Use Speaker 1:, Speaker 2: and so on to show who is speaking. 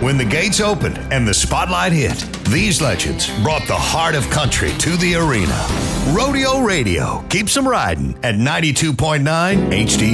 Speaker 1: When the gates opened and the spotlight hit, these legends brought the heart of country to the arena. Rodeo Radio keeps them riding at 92.9 HD.